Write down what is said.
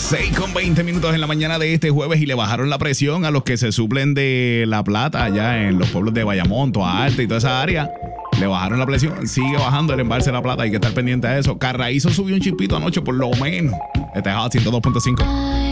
6:20 en la mañana de este jueves y le bajaron la presión a los que se suplen de La Plata allá en los pueblos de Bayamón, Toa Alta y toda esa área. Le bajaron la presión, sigue bajando el embalse de La Plata, hay que estar pendiente de eso. Carraízo subió un chispito anoche por lo menos. Este es Hot 102.5.